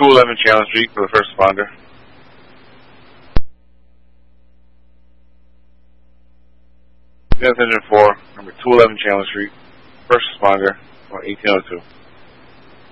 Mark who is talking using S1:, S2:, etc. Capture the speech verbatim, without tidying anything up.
S1: two eleven Chandler Street for the first responder. Unit Engine four, number two eleven Chandler Street, first responder, or eighteen oh two.